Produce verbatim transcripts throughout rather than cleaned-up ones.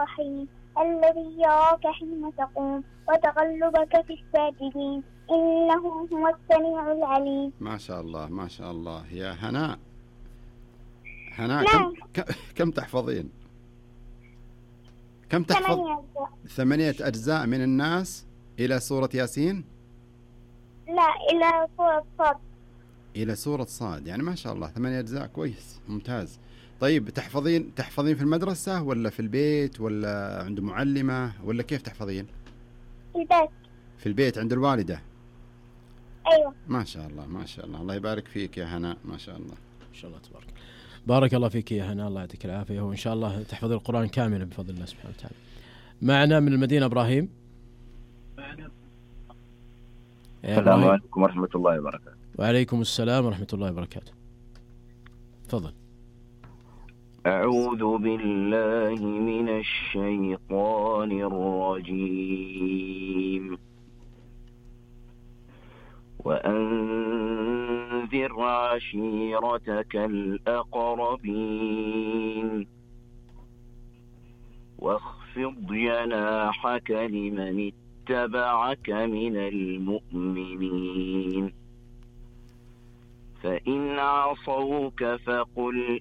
الرحيم الذي يراك حين تقوم وتقلبك في الساجدين إنه هو السميع العليم. ما شاء الله ما شاء الله. يا هناء هناء نعم. كم كم تحفظين؟ كم تحفظ؟ ثمانية أجزاء. ثمانية أجزاء من الناس إلى سورة ياسين؟ لا، إلى سورة صاد. إلى سورة صاد، يعني ما شاء الله ثمانية أجزاء، كويس ممتاز. طيب تحفظين تحفظين في المدرسة ولا في البيت ولا عند معلمة ولا كيف تحفظين؟ في البيت. في البيت عند الوالدة. أيوة. ما شاء الله ما شاء الله. الله يبارك فيك يا هناء، ما شاء الله ما شاء الله تبارك. بارك الله فيك يا هناء، الله يعطيك العافية، وإن شاء الله تحفظ القرآن كاملا بفضل الله سبحانه وتعالى. معنا من المدينة إبراهيم. السلام عليكم ورحمة الله وبركاته. وعليكم السلام ورحمة الله وبركاته. تفضل. أعوذ بالله من الشيطان الرجيم. وأنذر عشيرتك الأقربين واخفض جناحك لمن اتبعك من المؤمنين فإن عصوك فقل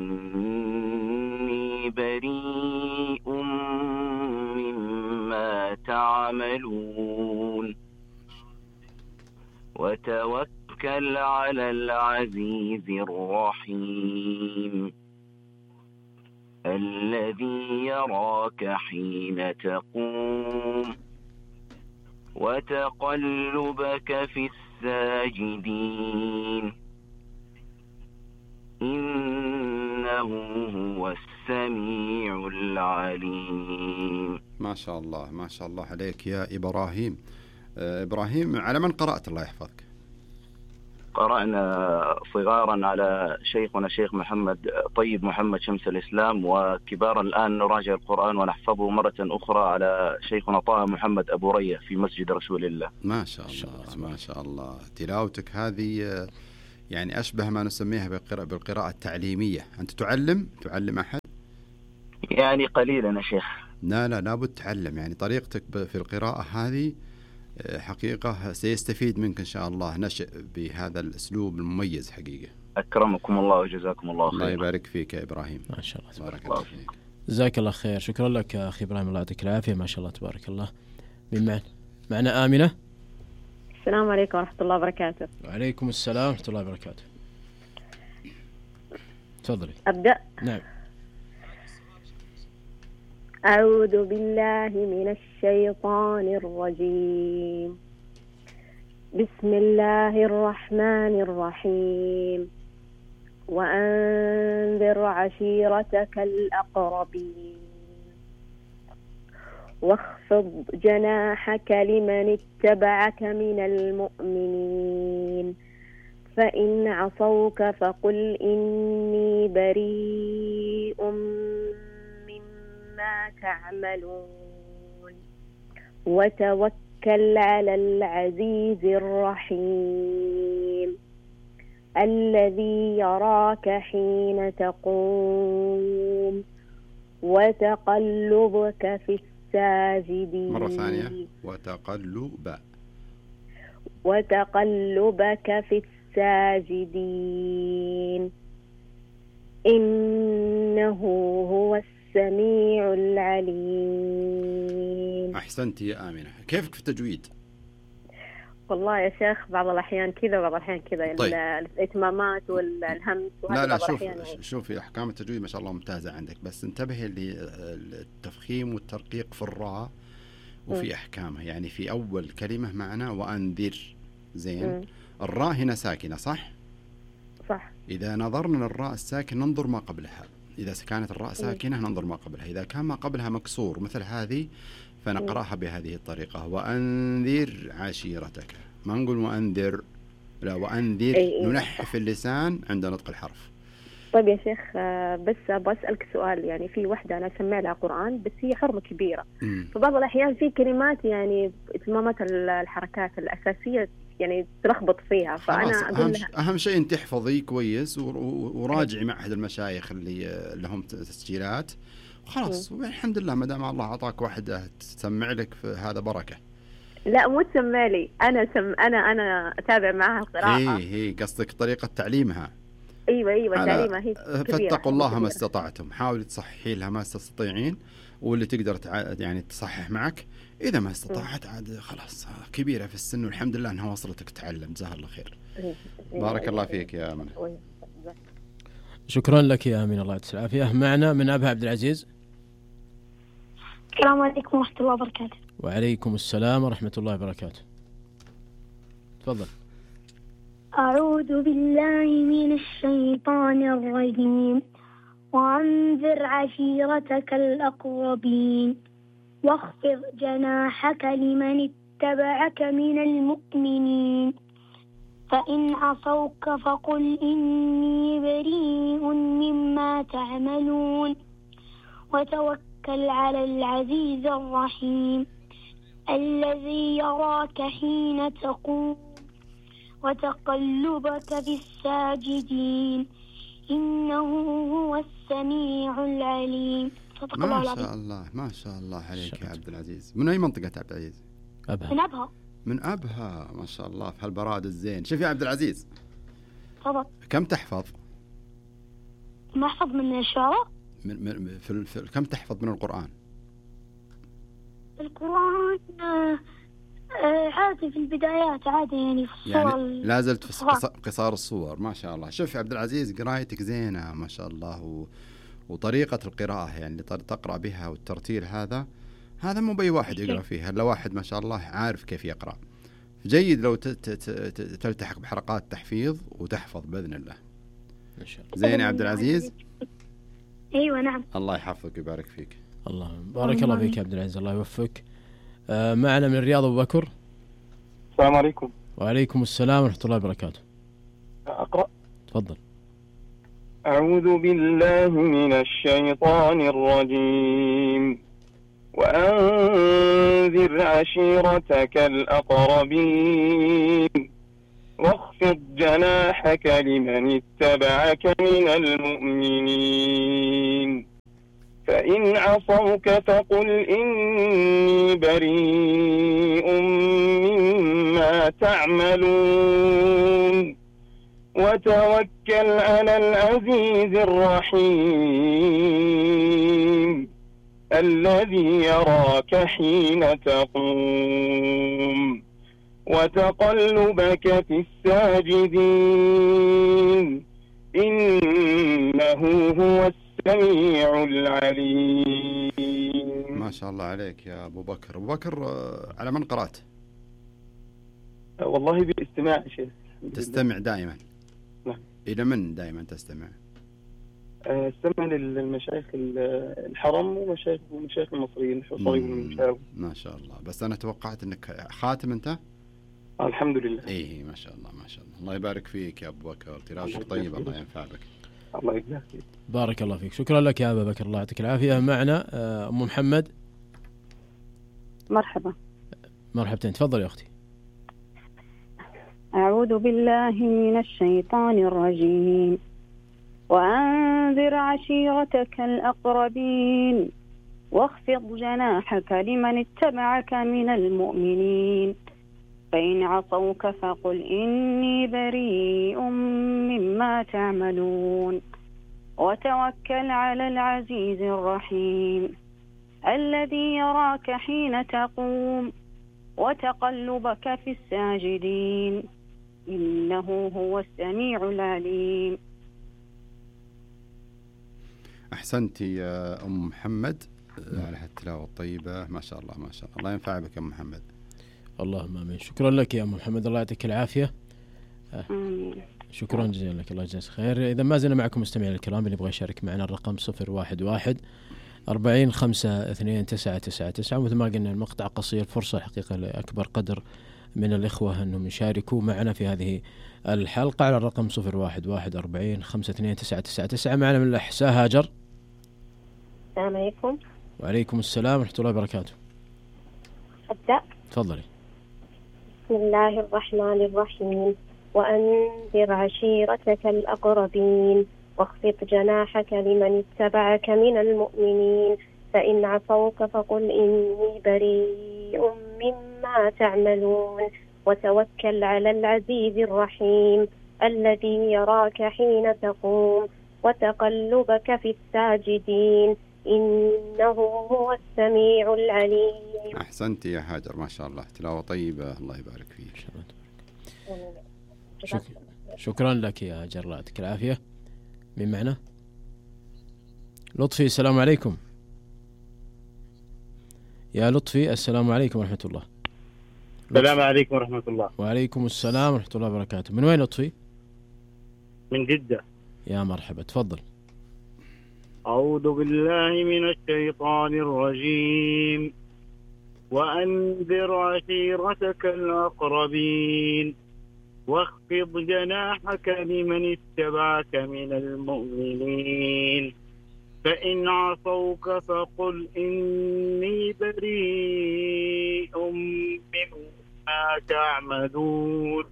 إني بريء مما تعملون وتوكل على العزيز الرحيم الذي يراك حين تقوم وتقلبك في الساجدين إنه هو السميع العليم. ما شاء الله ما شاء الله عليك يا إبراهيم. آه إبراهيم، على من قرأت الله يحفظك؟ قرأنا صغارا على شيخنا شيخ محمد طيب محمد شمس الإسلام، وكبارا الآن نراجع القرآن ونحفظه مرة أخرى على شيخنا طه محمد أبو رية في مسجد رسول الله. ما شاء الله ما شاء الله. تلاوتك هذه يعني أشبه ما نسميها بالقراءة, بالقراءة التعليمية. أنت تعلم تعلم أحد؟ يعني قليلا يا شيخ. لا لا لابد تعلم، يعني طريقتك في القراءة هذه حقيقة سيستفيد منك إن شاء الله نشأ بهذا الأسلوب المميز حقيقة. أكرمكم الله وجزاكم الله خير. الله يبارك فيك يا إبراهيم. ما شاء الله تبارك الله فيك. جزاك الله خير. شكرا لك يا أخي إبراهيم، الله يعطيك العافية. ما شاء الله تبارك الله. من معنا؟ معنا آمنة. السلام عليكم ورحمة الله وبركاته. وعليكم السلام ورحمة الله وبركاته. تفضلي. أبدأ. نعم. أعوذ بالله من الشيطان الرجيم. بسم الله الرحمن الرحيم. وأنذر عشيرتك الأقربين واخفض جناحك لمن اتبعك من المؤمنين فإن عصوك فقل إني بريء مما تعملون وتوكل على العزيز الرحيم الذي يراك حين تقوم وتقلبك في الساجدين. مرة ثانية. وتقلب وتقلبك في الساجدين إنه هو السميع العليم. أحسنت يا آمنة. كيفك في التجويد؟ والله يا شيخ بعض الأحيان كذا وبعض الأحيان كذا. طيب. الإتمامات والهمس لا لا شوف شوفي أحكام التجويد ما شاء الله ممتازة عندك، بس انتبهي للتفخيم والترقيق في الراء وفي م. أحكامها. يعني في أول كلمة معنا وأنذر زين م. الراء هنا ساكنة صح؟ صح. إذا نظرنا للراء الساكن ننظر ما قبلها. إذا كانت الراء ساكنة ننظر ما قبلها. إذا كان ما قبلها مكسور مثل هذه فنقرأها بهذه الطريقة. وأنذر عشيرتك، ما نقول وأنذر، لا وأنذر. أي ننحف اللسان عند نطق الحرف. طيب يا شيخ بس أبغى أسألك سؤال. يعني في وحدة أنا أسمع لها قرآن بس هي حرمة كبيرة، فبعض الأحيان في كلمات يعني إتمامات الحركات الأساسية يعني تلخبط فيها، فأنا أقول لها أهم شيء أن تحفظي كويس وراجعي معهد المشايخ اللي لهم تسجيلات خلاص والحمد لله ما دام الله أعطاك واحدة تسمع لك هذا بركة. لا مو تسمع لي، أنا سم أنا أنا أتابع معها القراءة. هي هي قصدك طريقة تعليمها. ايوه ايوه تعليمها هي كبيرة. فاتقوا الله ما استطعتم، حاولي تصححي لها ما تستطيعين، واللي تقدر تع... يعني تصحح معك. اذا ما استطاعت عاد خلاص كبيرة في السن والحمد لله انها وصلت تتعلم. جزاها الله خير. بارك الله فيك يا امنه. شكرا لك يا امين، الله يعطيك العافيه. معنا من ابها عبد العزيز. السلام عليكم ورحمة الله وبركاته. وعليكم السلام ورحمة الله وبركاته. تفضل. أعوذ بالله من الشيطان الرجيم. وأنذر عشيرتك الأقربين واخفض جناحك لمن اتبعك من المؤمنين فإن عصوك فقل إني بريء مما تعملون وتوكل على العزيز الرحيم الذي يراك حين تقوم وتقلبك في الساجدين إنه هو السميع العليم. ما شاء الله ما شاء الله عليك يا عبد العزيز. من أي منطقة عبد العزيز؟ أبها. من أبها. من أبها ما شاء الله في هالبراد الزين. شوف يا عبد العزيز. تفضل. كم تحفظ؟ ما أحفظ من الشعراء؟ من, من في, في كم تحفظ من القرآن؟ القرآن آه عادي في البدايات عادي يعني في الصور يعني لا زلت في قصار الصور. ما شاء الله. شوف يا عبد العزيز قرايتك زينة ما شاء الله و... وطريقة القراءة يعني اللي تقرأ بها والترتيل هذا هذا مو بأي واحد يقرأ فيها إلا واحد ما شاء الله عارف كيف يقرأ. جيد لو تلتحق بحلقات تحفيظ وتحفظ بإذن الله. إن شاء الله. زين يا عبد العزيز. أيوة نعم. الله يحفظك ويبارك فيك. الله بارك الله فيك يا عبد العزيز، الله يوفقك. آه معنا من الرياض أبو بكر. السلام عليكم. وعليكم السلام ورحمة الله وبركاته. أقرأ. تفضل. أعوذ بالله من الشيطان الرجيم. وأنذر عشيرتك الأقربين واخفض جناحك لمن اتبعك من المؤمنين فإن عصوك فقل إني بريء مما تعملون وتوكل على العزيز الرحيم الذي يراك حين تقوم وتقلبك في الساجدين إنه هو السميع العليم. ما شاء الله عليك يا أبو بكر. أبو بكر على من قرأت؟ والله بالاستماع شيخ. تستمع دائما؟ نعم. إلى من دائما تستمع؟ استمع للمشايخ الحرم ومشايخ المشايخ المصريين الحصري والمشاوي. ما شاء الله. بس أنا توقعت أنك خاتم أنت؟ الحمد لله. إيه ما شاء الله ما شاء الله. الله يبارك فيك يا أبو بكر. تلاوتك طيب. الله ينفع بك. الله يجزاك. بارك الله فيك. شكرا لك يا أبا بكر، الله يعطيك العافية. معنا أم محمد. مرحبا. مرحبتين. تفضل يا أختي. أعوذ بالله من الشيطان الرجيم. وأنذر عشيرتك الأقربين واخفض جناحك لمن اتبعك من المؤمنين فإن عصوك فقل إني بريء مما تعملون وتوكل على العزيز الرحيم الذي يراك حين تقوم وتقلبك في الساجدين إنه هو السميع العليم. أحسنتي يا أم محمد على هالتلاوة الطيبة. ما شاء الله ما شاء الله. الله ينفع بك يا أم محمد. اللهم آمين. شكرا لك يا أم محمد، الله يعطيك العافية. آمين. شكرا جزيلا لك، الله يجزاك خير. إذا ما زلنا معكم مستمعين الكرام اللي يبغى يشارك معنا الرقم صفر واحد واحد أربعين خمسة اثنين تسعة تسعة تسعة. مثل ما قلنا المقطع قصير، فرصة حقيقة لأكبر قدر من الإخوة أنهم يشاركوا معنا في هذه الحلقة على الرقم صفر واحد واحد أربعين خمسة اثنين تسعة تسعة تسعة. معنا من الأحساء هاجر. السلام عليكم. وعليكم السلام ورحمة الله وبركاته. أبدأ. تفضلي. بسم الله الرحمن الرحيم. وأنذر عشيرتك الأقربين واخفض جناحك لمن اتبعك من المؤمنين فإن عصوك فقل إني بريء مما تعملون وتوكل على العزيز الرحيم الذي يراك حين تقوم وتقلبك في الساجدين إنه هو السميع العليم. أحسنت يا هاجر، ما شاء الله، تلاوة طيبة، الله يبارك فيك. شك... شكرا لك يا هاجر، الله يعطيك العافية. من معنا؟ لطفي، السلام عليكم. يا لطفي السلام عليكم ورحمة الله. السلام عليكم ورحمة الله. وعليكم السلام ورحمة الله وبركاته. من وين لطفي؟ من جدة. يا مرحبا، تفضل. أعوذ بالله من الشيطان الرجيم. وأنذر عشيرتك الأقربين واخفض جناحك لمن اتبعك من المؤمنين فإن عصوك فقل إني بريء مما تعملون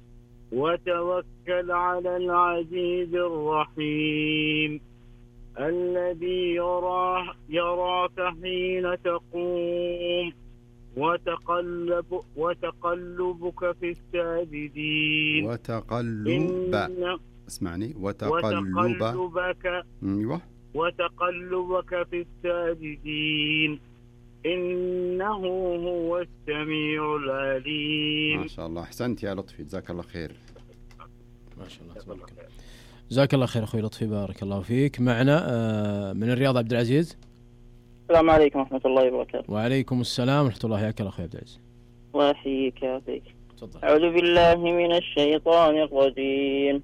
وتوكل على العزيز الرحيم الذي يراه يراك حين تقوم وتقلب وتقلبك في الساجدين. وتقلب اسمعني وتقلب وتقلبك ايوه وتقلبك في الساجدين إنه هو السميع العليم. ما شاء الله، أحسنت يا لطفي، جزاك الله خير. ما شاء الله تبارك الله. جزاك الله خير أخوي لطفي، بارك الله فيك. معنا من الرياض عبد العزيز. السلام عليكم ورحمة الله وبركاته. وعليكم السلام ورحمة الله، حياك الله أخوي عبد العزيز. الله يحييك يا أخي. تفضل. أعوذ بالله من الشيطان الرجيم.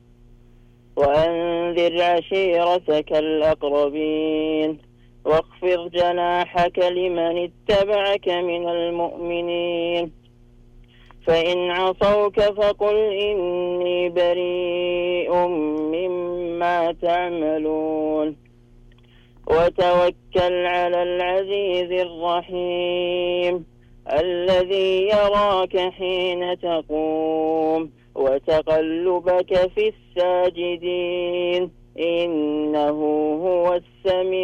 وأنذر عشيرتك الأقربين واخفض جناحك لمن اتبعك من المؤمنين فإن عصوك فقل إني بريء مما تعملون وتوكل على العزيز الرحيم الذي يراك حين تقوم وتقلبك في الساجدين إنه هو السميع